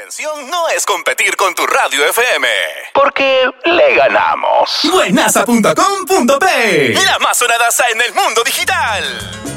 intención no es competir con tu radio FM, porque le ganamos. Buenaza.com.p, la más sonadaza en el mundo digital.